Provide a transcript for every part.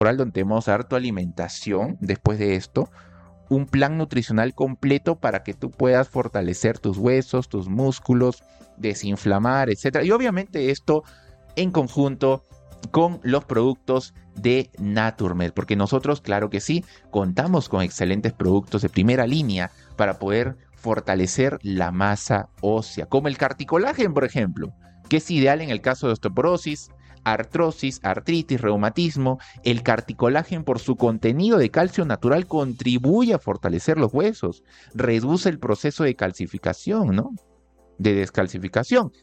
donde te vamos a dar tu alimentación después de esto, un plan nutricional completo para que tú puedas fortalecer tus huesos, tus músculos, desinflamar, etcétera. Y obviamente esto en conjunto con los productos de Naturmed, porque nosotros, claro que sí, contamos con excelentes productos de primera línea para poder fortalecer la masa ósea, como el carticolágeno, por ejemplo, que es ideal en el caso de osteoporosis, artrosis, artritis, reumatismo. El carticolágeno, por su contenido de calcio natural, contribuye a fortalecer los huesos, reduce el proceso de calcificación, ¿no? De descalcificación.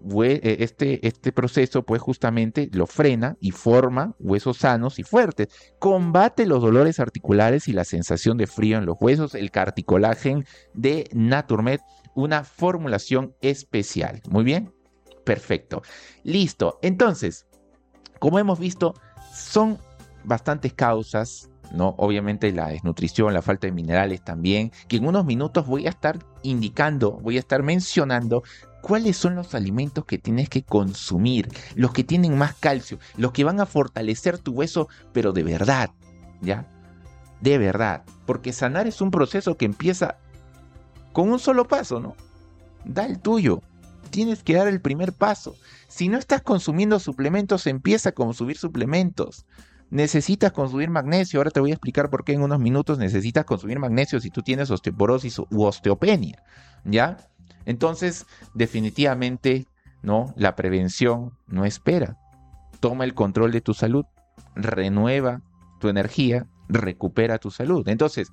Este proceso pues justamente lo frena y forma huesos sanos y fuertes. Combate los dolores articulares y la sensación de frío en los huesos. El carticolágeno de Naturmed, una formulación especial. Muy bien, perfecto. Listo, entonces, como hemos visto, son bastantes causas, ¿no? Obviamente la desnutrición, la falta de minerales también, que en unos minutos voy a estar mencionando cuáles son los alimentos que tienes que consumir, los que tienen más calcio, los que van a fortalecer tu hueso, pero de verdad, ¿ya? De verdad, porque sanar es un proceso que empieza con un solo paso, ¿no? Da el tuyo. Tienes que dar el primer paso. Si no estás consumiendo suplementos, empieza a consumir suplementos. Necesitas consumir magnesio. Ahora te voy a explicar por qué en unos minutos necesitas consumir magnesio si tú tienes osteoporosis u osteopenia, ¿ya? Entonces, definitivamente, ¿no? La prevención no espera. Toma el control de tu salud, renueva tu energía, recupera tu salud. Entonces,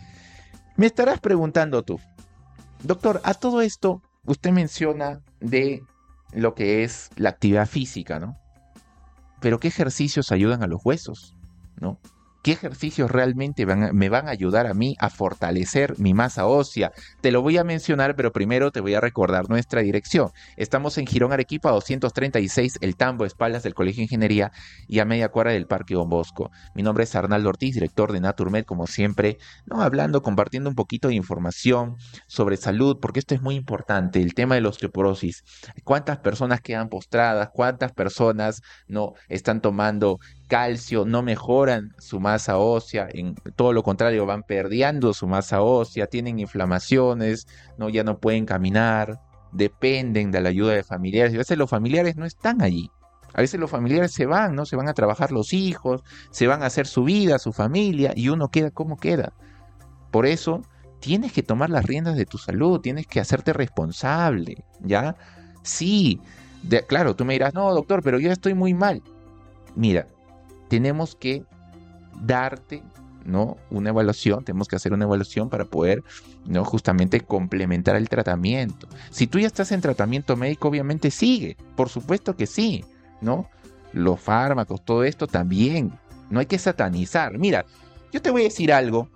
me estarás preguntando tú, doctor, a todo esto usted menciona de lo que es la actividad física, ¿no? Pero ¿qué ejercicios ayudan a los huesos, ¿no? ¿Qué ejercicios realmente me van a ayudar a mí a fortalecer mi masa ósea? Te lo voy a mencionar, pero primero te voy a recordar nuestra dirección. Estamos en Girón Arequipa 236, El Tambo, espaldas del Colegio de Ingeniería y a media cuadra del Parque Don Bosco. Mi nombre es Arnaldo Ortiz, director de Naturmed, como siempre, ¿no? Hablando, compartiendo un poquito de información sobre salud, porque esto es muy importante, el tema de la osteoporosis. ¿Cuántas personas quedan postradas? ¿Cuántas personas no están tomando calcio, no mejoran su masa ósea, en todo lo contrario, van perdiendo su masa ósea, tienen inflamaciones, ¿no? Ya no pueden caminar, dependen de la ayuda de familiares, y a veces los familiares no están allí, a veces los familiares se van, ¿no? Se van a trabajar los hijos, se van a hacer su vida, su familia, y uno queda como queda. Por eso, tienes que tomar las riendas de tu salud, tienes que hacerte responsable, ¿ya? Sí, claro, tú me dirás, no, doctor, pero yo estoy muy mal. Mira, tenemos que darte, ¿no? Una evaluación, tenemos que hacer una evaluación para poder, ¿no? Justamente complementar el tratamiento. Si tú ya estás en tratamiento médico, obviamente sigue, por supuesto que sí, ¿no? Los fármacos, todo esto también, no hay que satanizar. Mira, yo te voy a decir algo,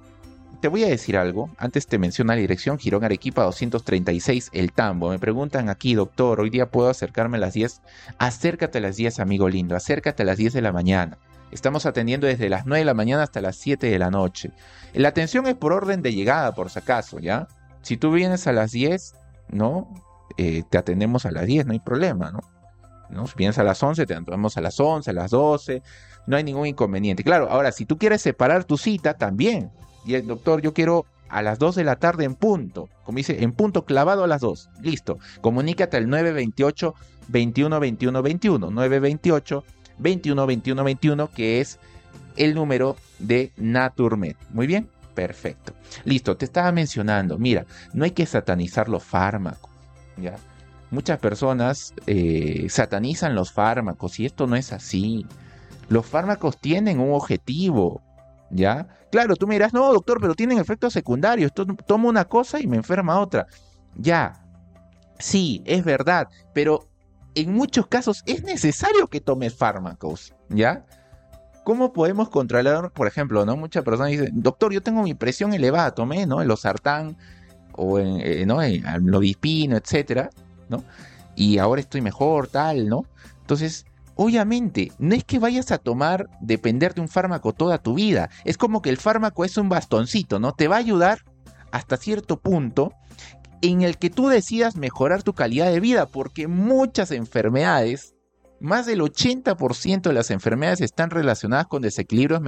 antes te menciono la dirección, Girón Arequipa 236, El Tambo. Me preguntan aquí, doctor, hoy día puedo acercarme a las 10. Acércate a las 10, amigo lindo, acércate a las 10 de la mañana. Estamos atendiendo desde las 9 de la mañana hasta las 7 de la noche. La atención es por orden de llegada, por si acaso, ¿ya? Si tú vienes a las 10, ¿no? Te atendemos a las 10, no hay problema, ¿no? Si vienes a las 11, te atendemos a las 11, a las 12, no hay ningún inconveniente. Claro, ahora, si tú quieres separar tu cita, también. Y el doctor, yo quiero a las 2 de la tarde en punto, como dice, en punto clavado a las 2. Listo, comunícate al 928 21 21 21, 928 21 21 21, que es el número de Naturmed. Muy bien, perfecto. Listo, te estaba mencionando, mira, no hay que satanizar los fármacos, ¿ya? Muchas personas satanizan los fármacos y esto no es así. Los fármacos tienen un objetivo, ¿ya? Claro, tú me dirás, no, doctor, pero tienen efectos secundarios. Tomo una cosa y me enferma otra. Ya, sí, es verdad, pero en muchos casos es necesario que tomes fármacos, ¿ya? ¿Cómo podemos controlar, por ejemplo, ¿no? Muchas personas dicen, doctor, yo tengo mi presión elevada, tomé, ¿no? El losartán o ¿no? El amlodipino, etcétera, ¿no? Y ahora estoy mejor, tal, ¿no? Entonces, obviamente, no es que vayas a depender de un fármaco toda tu vida. Es como que el fármaco es un bastoncito, ¿no? Te va a ayudar hasta cierto punto en el que tú decidas mejorar tu calidad de vida, porque muchas enfermedades, más del 80% de las enfermedades están relacionadas con desequilibrios